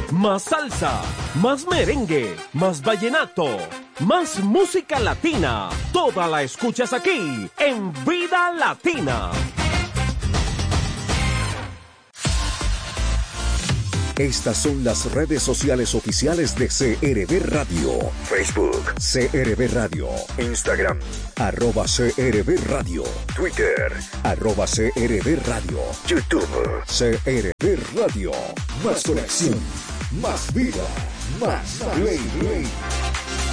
Más salsa, más merengue, más vallenato, más música latina. Toda la escuchas aquí en Vida Latina. Estas son las redes sociales oficiales de CRB Radio. Facebook, CRB Radio. Instagram, @CRB Radio. Twitter, @CRB Radio. YouTube, CRB Radio. Más conexión, más vida, más play.